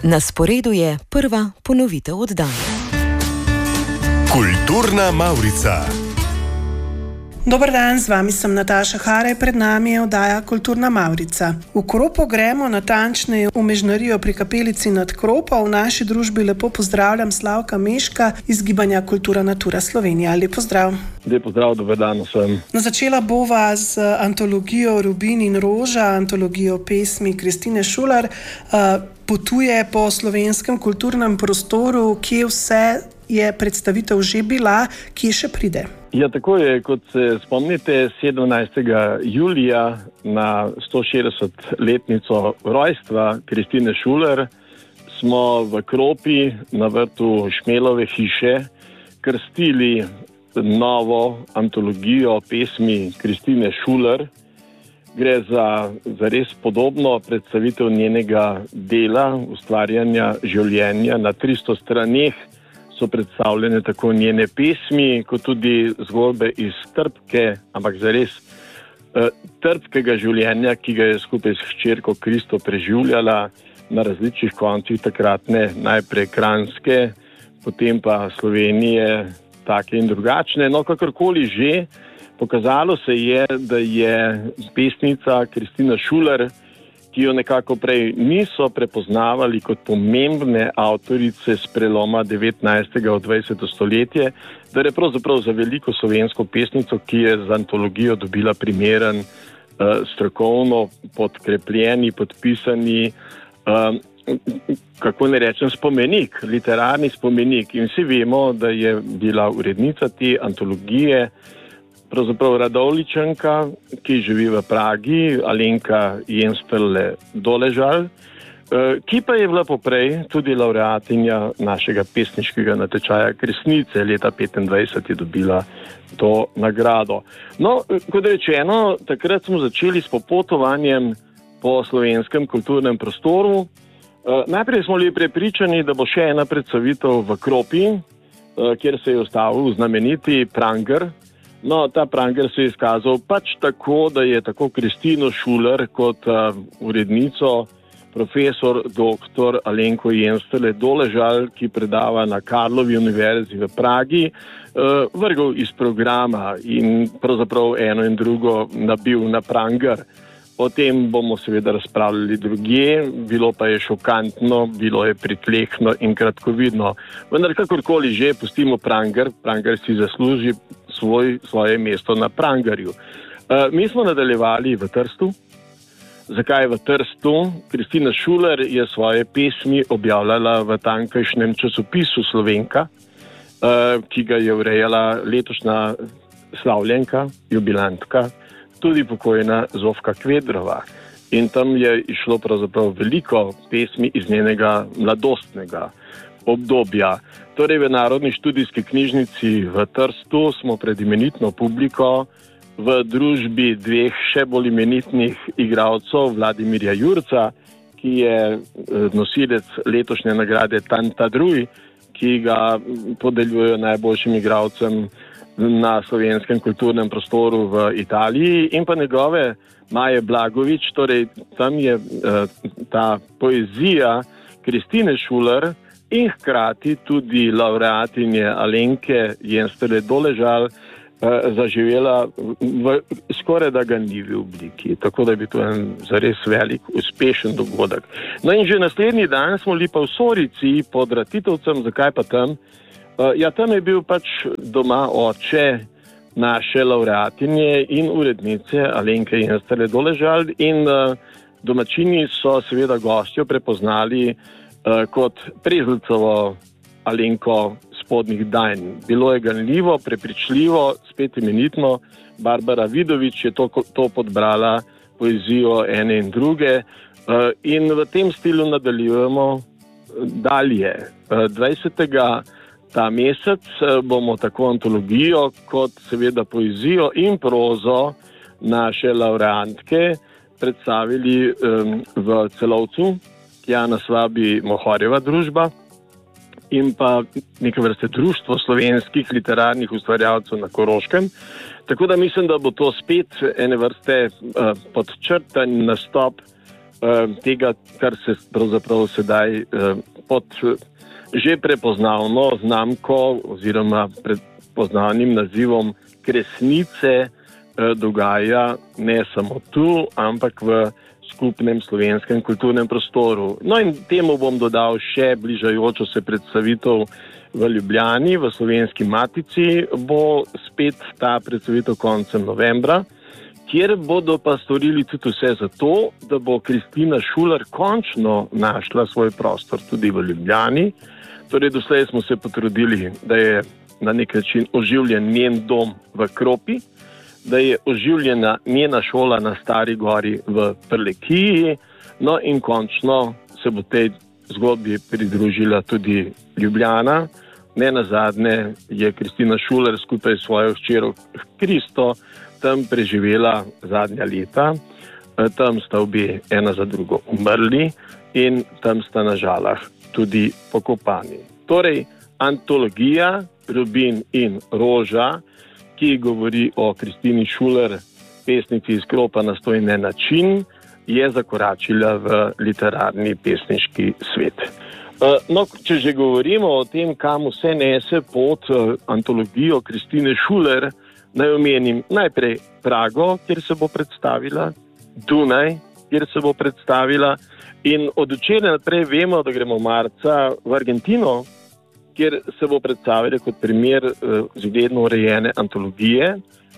Na sporedu je prva ponovitev oddaje. Kulturna Mavrica. Dober dan, z vami sem Nataša Haraj, pred nami je oddaja Kulturna Mavrica. V Kropo gremo, natančneje v Mežnarijo pri kapelici nad Kropo. V naši družbi lepo pozdravljam Slavka Meška iz gibanja Kultura Natura Slovenija. Lep pozdrav. Lep pozdrav, dober dan vsem. Začela bova z antologijo Rubin in roža, antologijo pesmi Kristine Šuler. Potuje po slovenskem kulturnem prostoru, kje vse je predstavitev že bila, kje še pride? Ja, tako je, kot se spomnite, 17. julija na 160-letnico rojstva Kristine Šuler smo v Kropi na vrtu Šmelove hiše krstili novo antologijo pesmi Kristine Šuler. Gre za res podobno predstavitev njenega dela, ustvarjanja življenja. Na 300 straneh so predstavljene tako njene pesmi, kot tudi zgodbe iz ampak zares trpkega življenja, ki ga je skupaj s hčerko Kristo preživljala na različnih koncih takratne, najprej Kranjske, potem pa Slovenije, take in drugačne. No, kakorkoli že, pokazalo se je, da je pesnica Kristina Šuler, ki jo nekako prej niso prepoznavali kot pomembne avtorice s preloma 19. v 20. stoletje, da je pravzaprav za veliko slovensko pesnico, ki je z antologijo dobila primeren, strokovno podkrepljeni, podpisani, kako ne rečem, spomenik, literarni spomenik. In vsi vemo, da je bila urednica te antologije pravzaprav Radovljičanka, ki živi v Pragi, Alenka Jensterle Doležal, ki pa je bila poprej tudi laureatinja našega pesniškega natečaja Kresnice. Leta 1925 je dobila to nagrado. No, kot rečeno, takrat smo začeli s popotovanjem po slovenskem kulturnem prostoru. Najprej smo bili prepričani, da bo še ena predstavitev v Kropi, kjer se je ustavil znameniti Pranger. No, ta Pranger se je izkazal pač tako, da je tako Kristino Šuler kot urednico profesor dr. Alenko Jensterle Doležal, ki predava na Karlovi univerzi v Pragi, vrgel iz programa in pravzaprav eno in drugo nabil na Pranger. O tem bomo seveda razpravljali drugje, bilo pa je šokantno, bilo je pritlehno in kratkovidno. Vendar kakorkoli že, pustimo Pranger, Pranger si zasluži svoje mesto na Prangerju. Mi smo nadaljevali v Trstu. Zakaj v Trstu? Kristina Šuler je svoje pesmi objavljala v tamkajšnjem časopisu Slovenka, ki ga je urejala letošnja slavljenka, jubilantka, tudi pokojna Zofka Kvedrova. In tam je išlo pravzaprav veliko pesmi iz njenega mladostnega obdobja. Torej v Narodni študijski knjižnici v Trstu smo pred imenitno publiko v družbi dveh še bolj imenitnih igralcev, Vladimirja Jurca, ki je nosilec letošnje nagrade Tantadruj, ki ga podeljujejo najboljšim igralcem na slovenskem kulturnem prostoru v Italiji, in pa njegove Maje Blagovič. Torej tam je ta poezija Kristine Šuler in hkrati tudi laureatinje Alenke Jensterle Doležal zaživela v skoraj da ganljivi obliki. Tako da bi to en zares velik, uspešen dogodek. No in že naslednji dan smo bili pa v Sorici pod Ratitovcem. Zakaj pa tam? Ja, tam je bil pač doma oče naše laureatinje in urednice Alenke Jensterle Doležal in domačini so seveda gostjo prepoznali kot Prezelcovo Alenko Spodnjih Dajn. Bilo je ganljivo, prepričljivo, spet imenitno. Barbara Vidovič je to podbrala, poezijo ene in druge, in v tem stilu nadaljujemo dalje. 20. ta mesec bomo tako antologijo kot seveda poezijo in prozo naše laureantke predstavili v Celovcu, Jana Svabi Mohorjeva družba in pa neke vrste društvo slovenskih literarnih ustvarjalcev na Koroškem. Tako da mislim, da bo to spet ene vrste podčrtan nastop tega, kar se pravzaprav sedaj pod že prepoznavno znamko oziroma prepoznavnim nazivom Kresnice dogaja ne samo tu, ampak v skupnem slovenskem kulturnem prostoru. No in temu bom dodal še bližajočo se predstavitev v Ljubljani, v Slovenski matici, bo spet ta predstavitev koncem novembra, kjer bodo pa storili tudi vse za to, da bo Kristina Šuler končno našla svoj prostor tudi v Ljubljani. Torej, doslej smo se potrudili, da je na nek način oživljen njen dom v Kropi, da je oživljena njena šola na Stari Gori v Prlekiji, no in končno se bo tej zgodbi pridružila tudi Ljubljana. Ne nazadnje je Kristina Šuler skupaj s svojo hčerjo Kristo tam preživela zadnja leta. Tam sta obe ena za drugo umrli in tam sta na žalah tudi pokopani. Torej, antologija Rubin in Roža, ki govori o Kristini Šuler, pesnici iz Kropa na stojne način, je zakoračila v literarni pesniški svet. No, če že govorimo o tem, kam vse nese pot antologijo Kristine Šuler, naj omenim najprej Prago, kjer se bo predstavila, Dunaj, kjer se bo predstavila, in od včeraj naprej vemo, da gremo marca v Argentino, kjer se bo predstavila kot primer zgledno urejene antologije.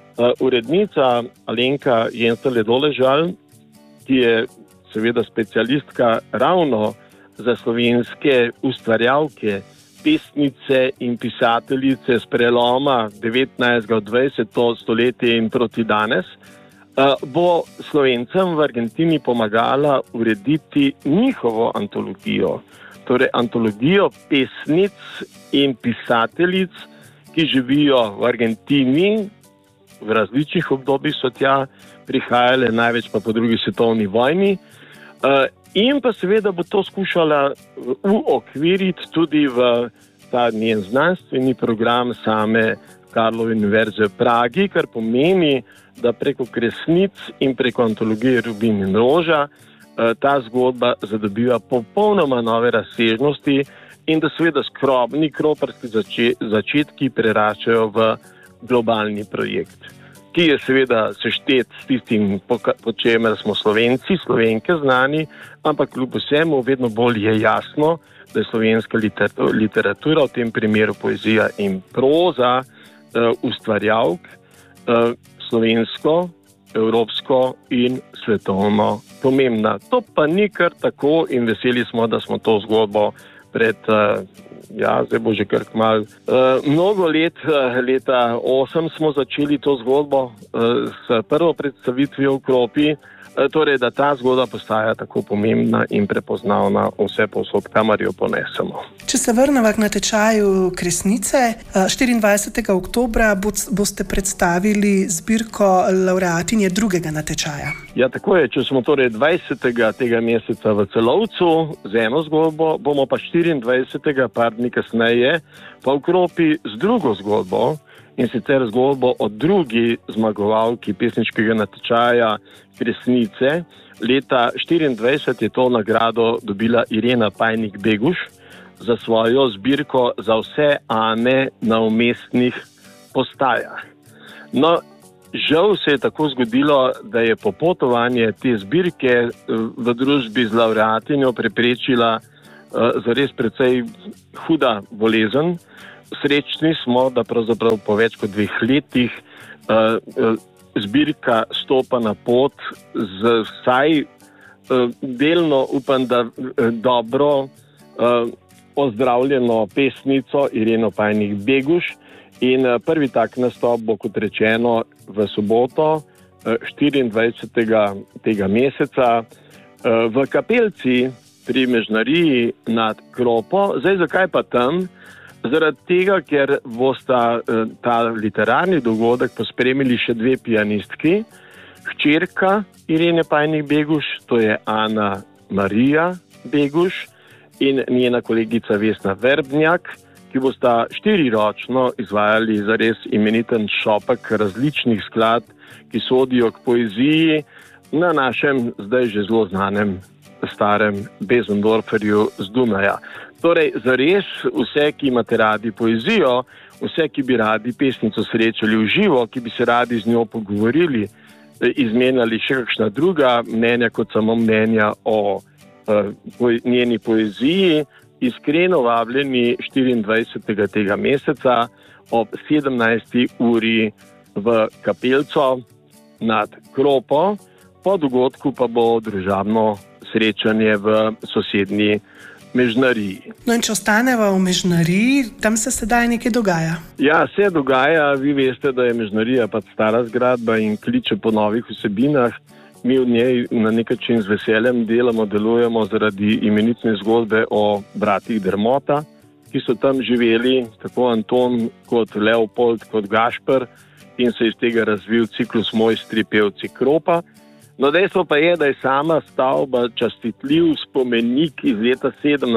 Urednica Alenka Jensterle-Doležal, ki je seveda specialistka ravno za slovenske ustvarjalke, pesnice in pisateljice s preloma 19. 20. stoletje in proti danes, bo Slovencem v Argentini pomagala urediti njihovo antologijo. Torej antologijo pesnic in pisateljic, ki živijo v Argentini, v različnih obdobjih so tja prihajale, največ pa po drugi svetovni vojni, in pa seveda bo to skušala uokviriti tudi v ta njen znanstveni program same Karlove univerze v Pragi, kar pomeni, da preko Kresnic in preko antologije Rubin in Roža ta zgodba zadobiva popolnoma nove razsežnosti in da seveda skromni kroparski začetki preraščajo v globalni projekt, ki je seveda seštet s tistim, po čemer smo Slovenci, Slovenke znani, ampak kljub vsemu vedno bolj je jasno, da je slovenska literatura, v tem primeru poezija in proza, ustvarjalk slovensko, evropsko in svetovno pomembna. To pa ni kar tako in veseli smo, da smo to zgodbo pred, zdaj bo že kar kmalu, mnogo let, leta 8 smo začeli to zgodbo s prvo predstavitvijo v Kropi, torej da ta zgodba postaja tako pomembna in prepoznavna vse povsod, kamor jo ponesemo. Če se vrnemo k natečaju Kresnice, 24. oktobra boste predstavili zbirko lavreatinje drugega natečaja. Ja, tako je. Če smo torej 20. tega meseca v Celovcu z eno zgodbo, bomo pa 24. par dni kasneje pa v Kropi z drugo zgodbo, in sicer zgodbo o drugi zmagovalki pesniškega natečaja Kresnice. Leta 24 je to nagrado dobila Irena Pajnik-Beguš za svojo zbirko Za vse Ane na umestnih postajah. No, žal se je tako zgodilo, da je popotovanje te zbirke v družbi z lavreatinjo preprečila zares precej huda bolezen. Srečni smo, da pravzaprav po več kot 2 letih zbirka stopa na pot z vsaj delno, upam, da dobro ozdravljeno pesnico Ireno Pajnik-Beguš, in prvi tak nastop bo, kot rečeno, v soboto 24. tega meseca v Kapelci pri Mežnariji nad Kropo. Zdaj, zakaj pa tam? Zaradi tega, ker bosta ta literarni dogodek pospremili še 2 pianistki, hčerka Irene Pajnik-Beguš, to je Ana Marija Beguš, in njena kolegica Vesna Verbnjak, ki bosta 4-ročno izvajali zares imeniten šopek različnih skladb, ki sodijo k poeziji na našem zdaj že zelo znanem starem Bezendorferju z Dunaja. Torej, zares vse, ki imate radi poezijo, vse, ki bi radi pesnico srečali v živo, ki bi se radi z njo pogovorili, izmenjali še kakšna druga mnenja kot samo mnenja o njeni poeziji, iskreno vabljeni 24. tega meseca ob 17. uri v Kapelco nad Kropo, po dogodku pa bo družabno srečanje v sosednji Mežnariji. No in če ostaneva v Mežnariji, tam se sedaj nekaj dogaja. Ja, se dogaja. Vi veste, da je Mežnarija pač stara zgradba in kliče po novih vsebinah. Mi v njej na nek način z veseljem delujemo zaradi imenitne zgodbe o bratih Dermota, ki so tam živeli, tako Anton kot Leopold kot Gašper, in se iz tega razvil ciklus Mojstri pevci Kropa. No, dejstvo pa je, da je sama stavba častitljiv spomenik iz leta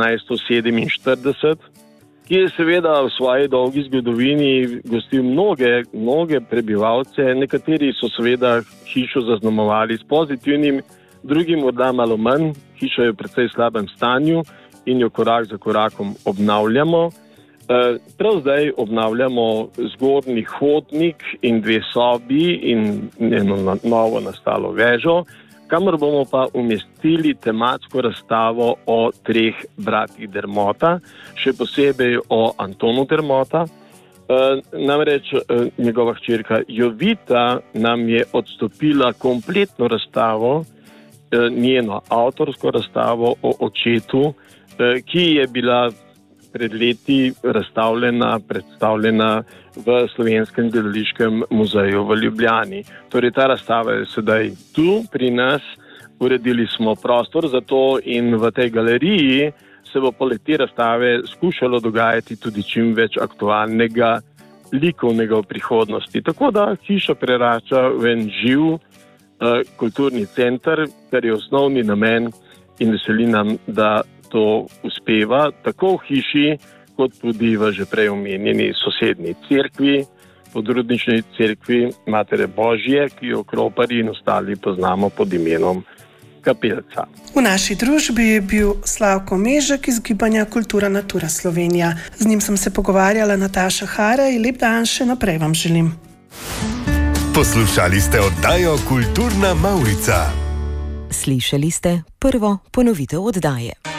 1747, ki je seveda v svoji dolgi zgodovini gostil mnoge prebivalce. Nekateri so seveda hišo zaznamovali s pozitivnim, drugi morda malo manj. Hiša je v precej slabem stanju in jo korak za korakom obnavljamo. Prav zdaj obnavljamo zgornji hodnik in 2 sobi in eno novo nastalo vežo, kamor bomo pa umestili tematsko razstavo o 3 bratih Dermota, še posebej o Antonu Dermota. Namreč njegova hčerka Jovita nam je odstopila kompletno razstavo, njeno avtorsko razstavo o očetu, ki je bila pred leti predstavljena v Slovenskem gledališkem muzeju v Ljubljani. Torej, ta razstava je sedaj tu pri nas, uredili smo prostor za to in v tej galeriji se bo poleg te razstave skušalo dogajati tudi čim več aktualnega likovnega v prihodnosti. Tako da hiša prerača v en živ kulturni center, kar je osnovni namen, in veseli nam, da to uspeva tako v hiši, kot tudi v že prej omenjeni sosednji cerkvi, podrudnični cerkvi Matere Božje, ki jo Kroparji in ostali poznamo pod imenom Kapelca. V naši družbi je bil Slavko Mežek iz gibanja Kultura Natura Slovenija. Z njim sem se pogovarjala Nataša Hare in lep dan še naprej vam želim. Poslušali ste oddajo Kulturna Mavrica. Slišali ste prvo ponovitev oddaje.